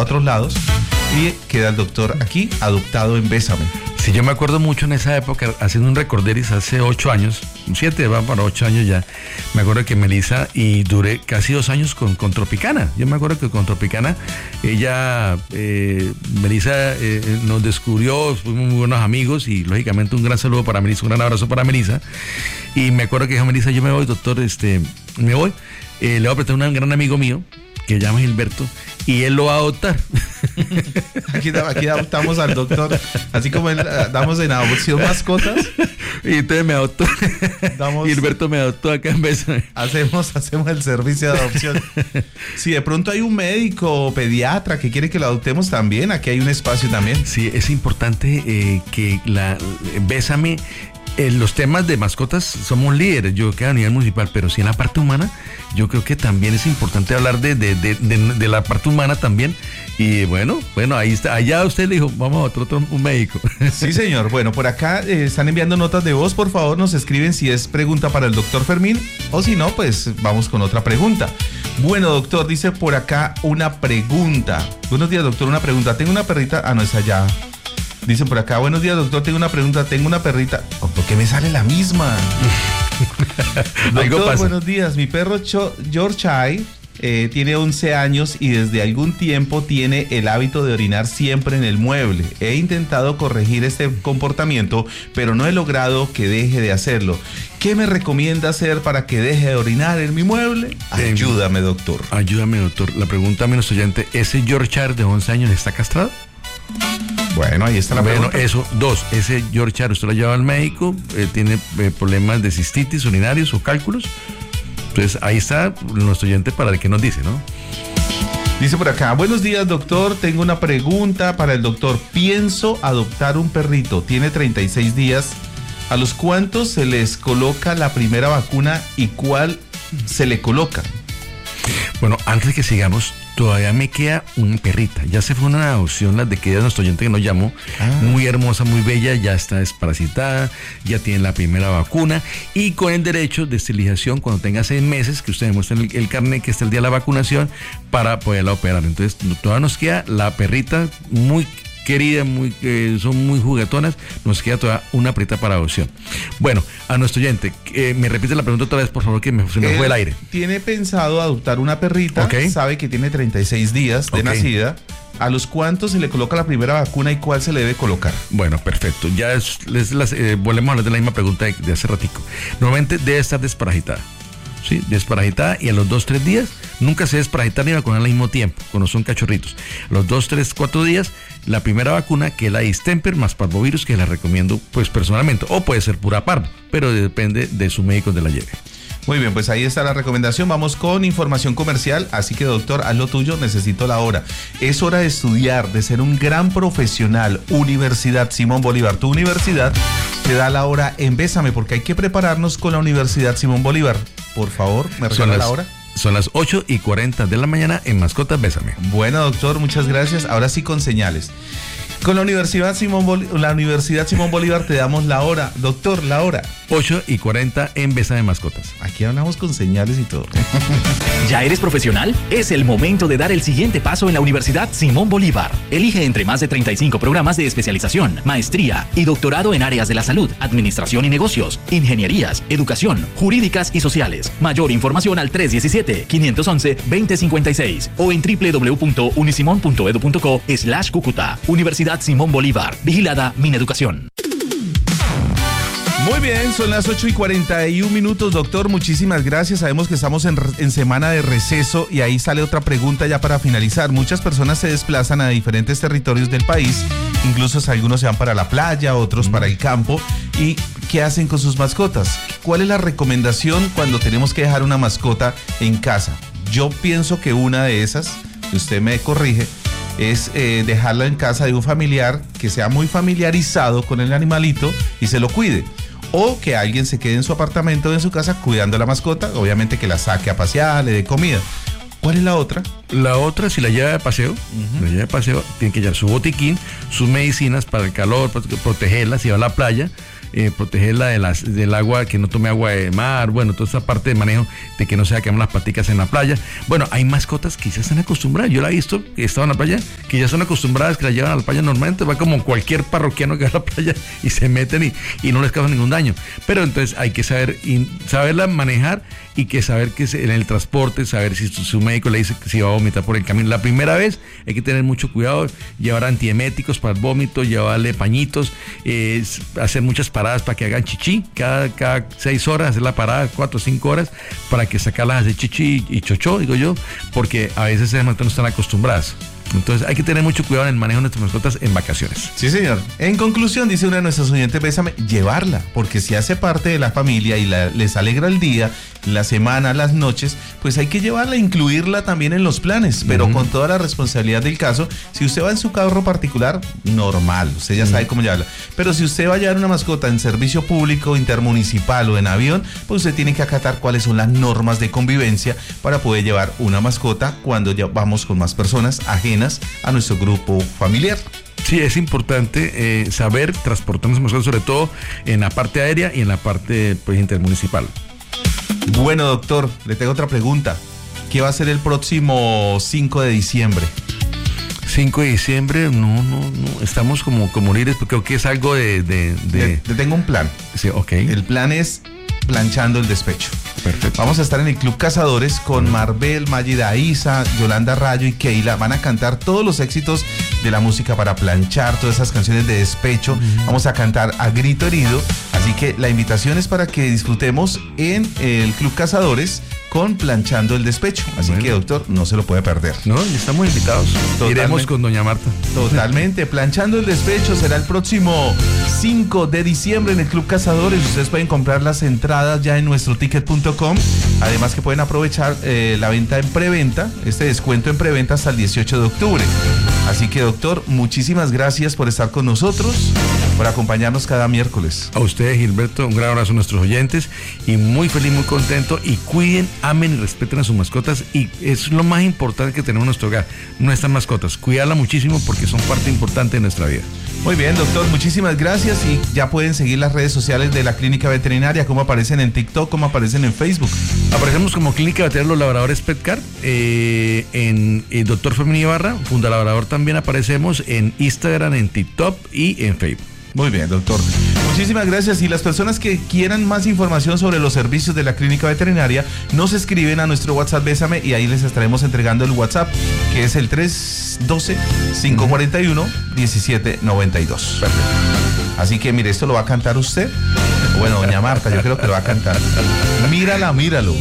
otros lados y queda el doctor aquí, adoptado en Bésame. Sí, yo me acuerdo mucho en esa época, haciendo un recorderis hace 8 años, 7, va para 8 años ya, me acuerdo que Melissa, y duré casi 2 años con Tropicana. Yo me acuerdo que con Tropicana, Melissa nos descubrió, fuimos muy buenos amigos, y lógicamente un gran saludo para Melissa, un gran abrazo para Melissa. Y me acuerdo que dijo Melissa, yo me voy, doctor, me voy, le voy a prestar un gran amigo mío, que se llama Gilberto, y él lo va a adoptar. Aquí adoptamos al doctor, así como damos en adopción mascotas. Y entonces me adoptó. Gilberto me adoptó acá en Bésame. Hacemos el servicio de adopción. Si de pronto hay un médico o pediatra que quiere que lo adoptemos también, aquí hay un espacio también. Sí, es importante que Bésame. Los temas de mascotas somos líderes, yo creo que a nivel municipal, pero sí en la parte humana, yo creo que también es importante hablar de la parte humana también. Y bueno, ahí está, allá usted le dijo, vamos a un médico. Sí, señor. Bueno, por acá están enviando notas de voz, por favor, nos escriben si es pregunta para el doctor Fermín, o si no, pues vamos con otra pregunta. Bueno, doctor, dice por acá una pregunta. Buenos días, doctor, una pregunta. Tengo una perrita, no es allá. Dicen por acá, buenos días, doctor, tengo una pregunta, tengo una perrita. ¿Por qué me sale la misma? Doctor, buenos días, mi perro Yorkshire tiene 11 años y desde algún tiempo tiene el hábito de orinar siempre en el mueble. He intentado corregir este comportamiento, pero no he logrado que deje de hacerlo. ¿Qué me recomienda hacer para que deje de orinar en mi mueble? Ayúdame, doctor. Ayúdame, doctor. La pregunta a mi oyente, ¿ese Yorkshire de 11 años está castrado? Bueno, ahí está la pregunta. Bueno, eso, 2, ese Yorkshire usted lo lleva al médico, tiene problemas de cistitis urinarios o cálculos. Entonces ahí está nuestro oyente para el que nos dice, ¿no? Dice por acá, buenos días, doctor, tengo una pregunta para el doctor. Pienso adoptar un perrito, tiene 36 días. ¿A los cuántos se les coloca la primera vacuna y cuál se le coloca? Bueno, antes de que sigamos, todavía me queda una perrita. Ya se fue una adopción, la de que es nuestro oyente que nos llamó. Muy hermosa, muy bella, ya está desparasitada, ya tiene la primera vacuna y con el derecho de esterilización cuando tenga 6 meses, que usted demuestre el carnet que está el día de la vacunación para poderla operar. Entonces, todavía nos queda la perrita muy querida, son muy juguetonas, nos queda toda una perrita para adopción. Bueno, a nuestro oyente, me repite la pregunta otra vez, por favor, que se me fue el aire. Tiene pensado adoptar una perrita, sabe que tiene 36 días de nacida. ¿A los cuántos se le coloca la primera vacuna y cuál se le debe colocar? Bueno, perfecto. Ya volvemos a hablar de la misma pregunta de hace ratico. Normalmente debe estar desparasitada. ¿Sí? Desparasitada, y a los 2-3 días, nunca se desparasita ni vacunar al mismo tiempo, cuando son cachorritos. A los 2-3-4 días, la primera vacuna, que es la distemper más parvovirus, que la recomiendo pues personalmente, o puede ser pura parvo, pero depende de su médico de la lleve. Muy bien, pues ahí está la recomendación. Vamos con información comercial. Así que, doctor, haz lo tuyo, necesito la hora. Es hora de estudiar, de ser un gran profesional. Universidad Simón Bolívar, tu universidad te da la hora en Bésame, porque hay que prepararnos con la Universidad Simón Bolívar. Por favor, ¿me regala la hora? Son las 8:40 de la mañana en Mascotas Bésame. Bueno, doctor, muchas gracias. Ahora sí con señales. Con la Universidad Simón Bolívar te damos la hora. Doctor, la hora. 8:40 en Bésame Mascotas. Aquí hablamos con señales y todo. ¿Ya eres profesional? Es el momento de dar el siguiente paso en la Universidad Simón Bolívar. Elige entre más de 35 programas de especialización, maestría y doctorado en áreas de la salud, administración y negocios, ingenierías, educación, jurídicas y sociales. Mayor información al 317-511-2056 o en www.unisimon.edu.co/Cúcuta. Universidad Simón Bolívar. Vigilada Mineducación. Muy bien, son las 8:41, doctor, muchísimas gracias. Sabemos que estamos en semana de receso y ahí sale otra pregunta ya para finalizar. Muchas personas se desplazan a diferentes territorios del país, incluso algunos se van para la playa, otros para el campo. ¿Y qué hacen con sus mascotas? ¿Cuál es la recomendación cuando tenemos que dejar una mascota en casa? Yo pienso que una de esas, que usted me corrige, es dejarla en casa de un familiar que sea muy familiarizado con el animalito y se lo cuide. O que alguien se quede en su apartamento o en su casa cuidando a la mascota, obviamente que la saque a pasear, le dé comida. ¿Cuál es la otra? La otra, si la lleva de paseo, tiene que llevar su botiquín, sus medicinas para el calor, para protegerla, si va a la playa, protegerla del agua, que no tome agua de mar, bueno, toda esa parte de manejo de que no se quemen las paticas en la playa. Bueno, hay mascotas que ya están acostumbradas. Yo la he visto que estaban en la playa, que ya están acostumbradas, que la llevan a la playa normalmente, va como cualquier parroquiano que va a la playa y se meten y no les causa ningún daño. Pero entonces hay que saberla manejar y que saber que en el transporte, saber si su médico le dice que si va a vomitar por el camino. La primera vez hay que tener mucho cuidado, llevar antieméticos para el vómito, llevarle pañitos, hacer muchas paradas para que hagan chichi, cada 6 horas, hacer la parada 4 o 5 horas para que sacarlas de chichi y chochó, digo yo, porque a veces esas mascotas no están acostumbradas. Entonces hay que tener mucho cuidado en el manejo de nuestras mascotas en vacaciones. Sí, señor. En conclusión, dice una de nuestras oyentes, Bésame, llevarla, porque si hace parte de la familia y les alegra el día, la semana, las noches, pues hay que llevarla, incluirla también en los planes, pero con toda la responsabilidad del caso. Si usted va en su carro particular, normal, usted ya sabe cómo llevarla. Pero si usted va a llevar una mascota en servicio público, intermunicipal o en avión, pues usted tiene que acatar cuáles son las normas de convivencia para poder llevar una mascota cuando ya vamos con más personas ajenas a nuestro grupo familiar. Sí, es importante saber transportar las mascotas, sobre todo en la parte aérea y en la parte pues, intermunicipal. Bueno, doctor, le tengo otra pregunta. ¿Qué va a ser el próximo 5 de diciembre? 5 de diciembre, no, estamos como líderes, porque creo que es algo de... Le tengo un plan. Sí, ok. El plan es planchando el despecho. Perfecto. Vamos a estar en el Club Cazadores con Marbel, Mayida Isa, Yolanda Rayo y Keila. Van a cantar todos los éxitos de la música para planchar, todas esas canciones de despecho. Vamos a cantar a grito herido. Así que la invitación es para que disfrutemos en el Club Cazadores con Planchando el Despecho. Así que, doctor, no se lo puede perder. No, ya estamos invitados. Totalmente. Iremos con doña Marta. Totalmente. Planchando el Despecho será el próximo 5 de diciembre en el Club Cazadores. Ustedes pueden comprar las entradas ya en nuestro ticket.com. Además que pueden aprovechar la venta en preventa, este descuento en preventa hasta el 18 de octubre. Así que, doctor, muchísimas gracias por estar con nosotros, por acompañarnos cada miércoles. A ustedes, Gilberto, un gran abrazo a nuestros oyentes y muy feliz, muy contento. Y cuiden, amen y respeten a sus mascotas, y es lo más importante que tenemos en nuestro hogar, nuestras mascotas. Cuidarla muchísimo porque son parte importante de nuestra vida. Muy bien, doctor, muchísimas gracias, y ya pueden seguir las redes sociales de la Clínica Veterinaria, cómo aparecen en TikTok, cómo aparecen en Facebook. Aparecemos como Clínica Veterinaria Los Labradores Petcar, en el Dr. Fermín Ibarra, Funda Labrador, también aparecemos en Instagram, en TikTok y en Facebook. Muy bien, doctor. Muchísimas gracias. Y las personas que quieran más información sobre los servicios de la Clínica Veterinaria, nos escriben a nuestro WhatsApp Bésame y ahí les estaremos entregando el WhatsApp, que es el 312-541-1792. Perfecto. Así que mire, esto lo va a cantar usted. Bueno, doña Marta, yo creo que lo va a cantar. Míralo.